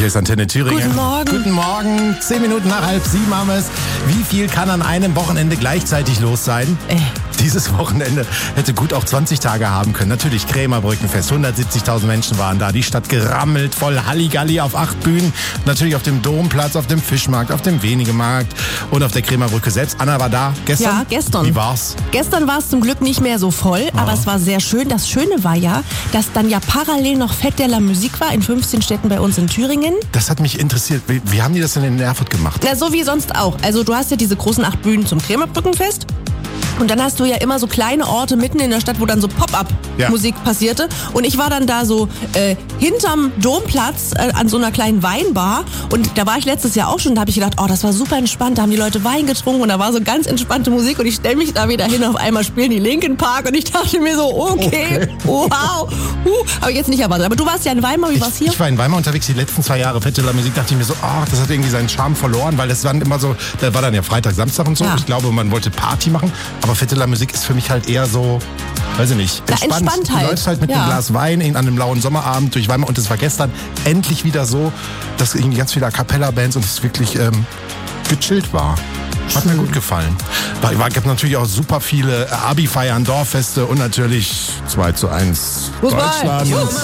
Hier ist Antenne Thüringen. Guten Morgen. Guten Morgen. 10 Minuten nach 6:30 haben wir es. Wie viel kann an einem Wochenende gleichzeitig los sein? Dieses Wochenende hätte gut auch 20 Tage haben können. Natürlich Krämerbrückenfest. 170.000 Menschen waren da. Die Stadt gerammelt, voll Halligalli auf 8 Bühnen. Natürlich auf dem Domplatz, auf dem Fischmarkt, auf dem Wenigemarkt und auf der Krämerbrücke selbst. Anna war da gestern? Ja, gestern. Wie war's? Gestern war es zum Glück nicht mehr so voll, aber es war sehr schön. Das Schöne war ja, dass dann ja parallel noch Fête de la Musique war in 15 Städten bei uns in Thüringen. Das hat mich interessiert. Wie haben die das denn in Erfurt gemacht? Na, so wie sonst auch. Also du hast ja diese großen 8 Bühnen zum Krämerbrückenfest. Und dann hast du ja immer so kleine Orte mitten in der Stadt, wo dann so Pop-up-Musik passierte. Und ich war dann da so hinterm Domplatz an so einer kleinen Weinbar. Und da war ich letztes Jahr auch schon. Da habe ich gedacht, oh, das war super entspannt. Da haben die Leute Wein getrunken und da war so ganz entspannte Musik. Und ich stelle mich da wieder hin. Auf einmal spielen die Linkin Park. Und ich dachte mir so, okay. Wow. Habe ich jetzt nicht erwartet. Aber du warst ja in Weimar. Wie war's hier? Ich war in Weimar unterwegs die letzten 2 Jahre. Fête de la Musique, dachte ich mir so, das hat irgendwie seinen Charme verloren. Weil das waren immer so, da war dann ja Freitag, Samstag und so. Ja. Ich glaube, man wollte Party machen. Aber Fête de la Musique ist für mich halt eher so, weiß ich nicht, entspannt. Du läufst halt mit einem Glas Wein an einem lauen Sommerabend durch Weimar. Und es war gestern endlich wieder so, dass irgendwie ganz viele A Cappella-Bands und es wirklich gechillt war. Hat mir gut gefallen. Es gab natürlich auch super viele Abi-Feiern, Dorffeste und natürlich 2:1 Deutschland.